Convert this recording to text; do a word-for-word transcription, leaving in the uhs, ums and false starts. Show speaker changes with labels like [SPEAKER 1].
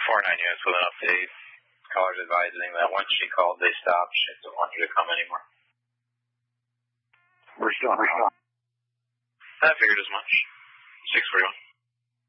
[SPEAKER 1] four nine units with an update. Callers advising that once she called, they stopped. She doesn't want you to come anymore.
[SPEAKER 2] We're still on.
[SPEAKER 1] I figured as much. six forty-one.